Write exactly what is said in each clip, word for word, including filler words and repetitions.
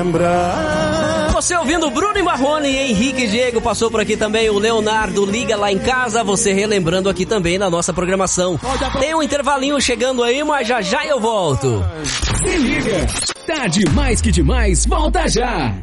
Você ouvindo Bruno e Marrone e Henrique e Diego, passou por aqui também o Leonardo Liga Lá em Casa, você relembrando aqui também na nossa programação. Tem um intervalinho chegando aí, mas já já eu volto. Se liga, tá demais que demais, volta já!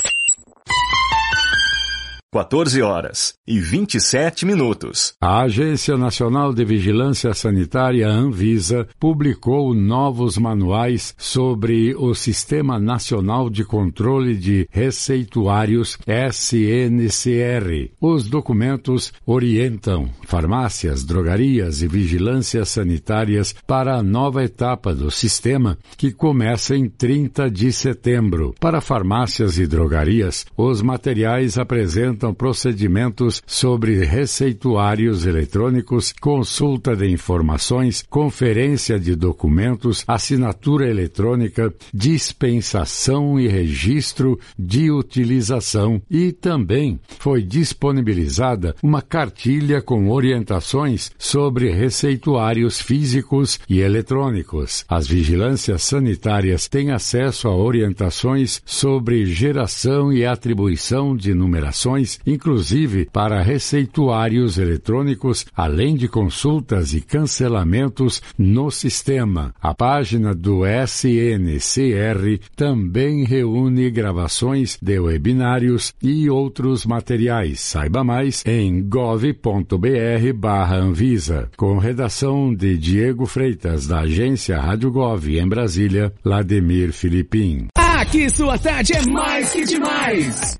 quatorze horas e vinte e sete minutos. A Agência Nacional de Vigilância Sanitária, Anvisa, publicou novos manuais sobre o Sistema Nacional de Controle de Receituários, S N C R. Os documentos orientam farmácias, drogarias e vigilâncias sanitárias para a nova etapa do sistema, que começa em trinta de setembro. Para farmácias e drogarias, os materiais apresentam procedimentos sobre receituários eletrônicos, consulta de informações, conferência de documentos, assinatura eletrônica, dispensação e registro de utilização, e também foi disponibilizada uma cartilha com orientações sobre receituários físicos e eletrônicos. As vigilâncias sanitárias têm acesso a orientações sobre geração e atribuição de numerações, inclusive para receituários eletrônicos, além de consultas e cancelamentos no sistema. A página do S N C R também reúne gravações de webinários e outros materiais. Saiba mais em gov ponto br barra Anvisa. Com redação de Diego Freitas, da agência Rádio Gov em Brasília, Lademir Filipim. Aqui sua tarde é mais que demais!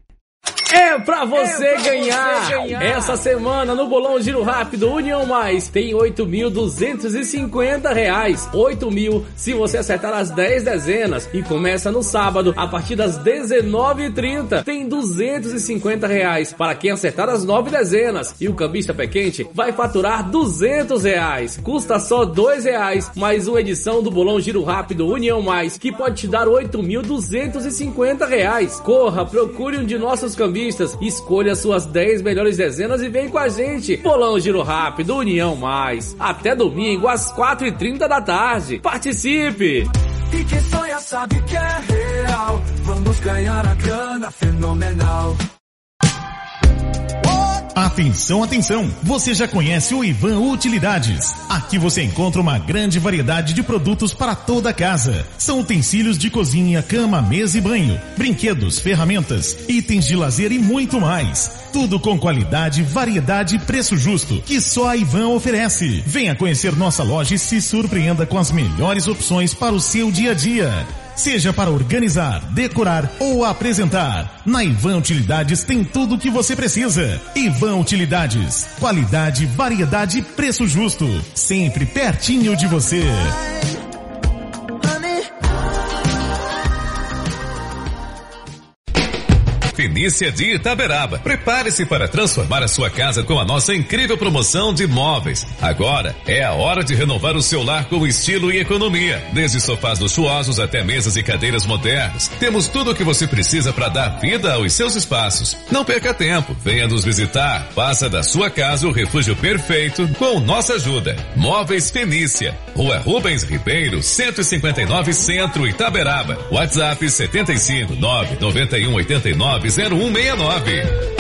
É pra você, é pra ganhar. você ganhar! Essa semana no Bolão Giro Rápido União Mais tem oito mil duzentos e cinquenta reais. oito mil se você acertar as dez dezenas. E começa no sábado, a partir das dezenove e trinta. Tem duzentos e cinquenta reais para quem acertar as nove dezenas. E o cambista pé quente vai faturar duzentos reais. Custa só dois reais. Mais uma edição do Bolão Giro Rápido União Mais, que pode te dar oito mil duzentos e cinquenta reais. Corra, procure um de nossos cambistas. Escolha suas dez melhores dezenas e vem com a gente. Bolão Giro Rápido União Mais. Até domingo às quatro e trinta da tarde. Participe! E quem sonha sabe que é real. Vamos ganhar a grana fenomenal. Atenção, atenção! Você já conhece o Ivan Utilidades. Aqui você encontra uma grande variedade de produtos para toda a casa. São utensílios de cozinha, cama, mesa e banho, brinquedos, ferramentas, itens de lazer e muito mais. Tudo com qualidade, variedade e preço justo, que só a Ivan oferece. Venha conhecer nossa loja e se surpreenda com as melhores opções para o seu dia a dia. Seja para organizar, decorar ou apresentar, na Ivan Utilidades tem tudo o que você precisa. Ivan Utilidades, qualidade, variedade e preço justo, sempre pertinho de você. Fenícia de Itaberaba. Prepare-se para transformar a sua casa com a nossa incrível promoção de móveis. Agora é a hora de renovar o seu lar com estilo e economia. Desde sofás luxuosos até mesas e cadeiras modernas. Temos tudo o que você precisa para dar vida aos seus espaços. Não perca tempo. Venha nos visitar. Faça da sua casa o refúgio perfeito com nossa ajuda. Móveis Fenícia. Rua Rubens Ribeiro, cento e cinquenta e nove Centro, Itaberaba. WhatsApp setenta e cinco, nove nove um oito nove zero um seis nove.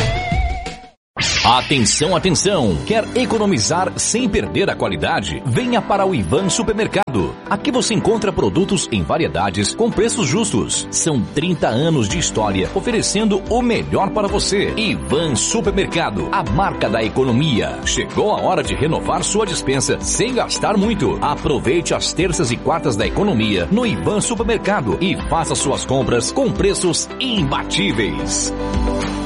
Atenção, atenção! Quer economizar sem perder a qualidade? Venha para o Ivan Supermercado. Aqui você encontra produtos em variedades com preços justos. São trinta anos de história oferecendo o melhor para você. Ivan Supermercado, a marca da economia. Chegou a hora de renovar sua despensa sem gastar muito. Aproveite as terças e quartas da economia no Ivan Supermercado e faça suas compras com preços imbatíveis.